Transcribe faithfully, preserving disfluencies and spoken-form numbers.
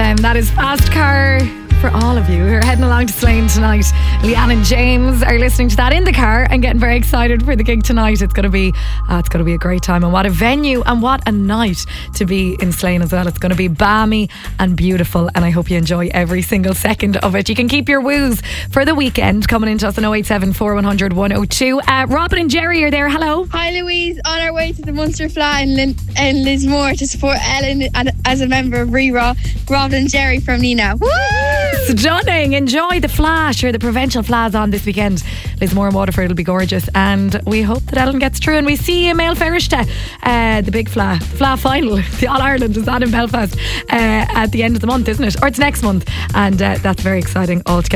M. That is Fast Car for all of you who are heading along to Slane tonight. Leanne and James are listening to that in the car and getting very excited for the gig tonight. It's going to be uh, it's going to be a great time, and what a venue and what a night to be in Slane as well. It's going to be balmy and beautiful, and I hope you enjoy every single second of it. You can keep your woos for the weekend coming into us on oh eight seven, four one hundred, one oh two. Uh, Robin and Jerry are there. Hello. Hi Louise, on our way to the Munster Flat in, Lin- in Lismore to support Ellen and, as a member of Re-Raw. Robin and Jerry from Nina. Woo! Stunning. Enjoy the flash or the provincial flags on this weekend. Lismore and Waterford will be gorgeous, and we hope that Ellen gets through and we see Mail Ferrishta, uh, the big fla fla final, the All Ireland is that in Belfast uh, at the end of the month, isn't it? Or it's next month, and uh, that's very exciting altogether.